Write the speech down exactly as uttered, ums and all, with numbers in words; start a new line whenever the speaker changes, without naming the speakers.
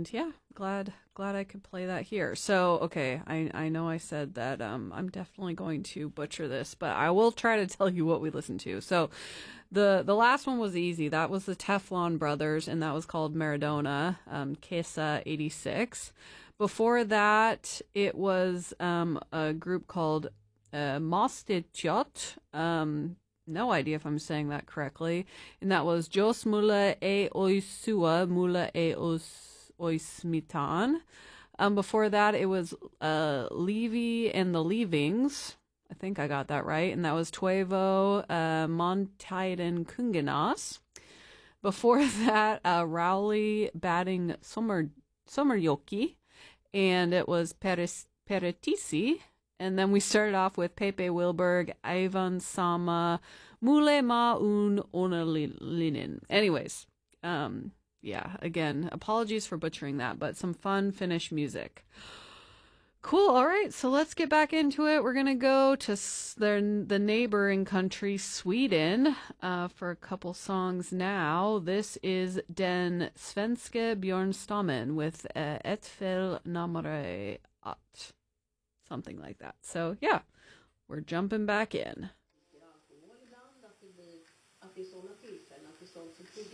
and yeah, glad glad I could play that here. So okay, I I know I said that um I'm definitely going to butcher this, but I will try to tell you what we listened to. So the the last one was easy. That was the Teflon Brothers, and that was called Maradona, um, Kesa eighty-six. Before that, it was um a group called uh, Mostechot. Um, no idea if I'm saying that correctly. And that was Jos Mula e Oisua Mula e Os Oismitan. Um, before that, it was uh, Levy and the Leavings. I think I got that right. And that was Tuevo uh, Montaiden Kungenas. Before that, uh, Rowley batting Sommer, Sommerjoki. And it was Peres, Peretisi. And then we started off with Pepe Wilberg, Ivan Sama, Mule Ma Un Onalinen. Anyways, um, yeah, again, apologies for butchering that, but some fun Finnish music. Cool, all right, so let's get back into it. We're going to go to the, the neighboring country, Sweden, uh, for a couple songs now. This is Den Svenske Björnstammen with uh, Et fel namare at. Something like that. So yeah, we're jumping back in.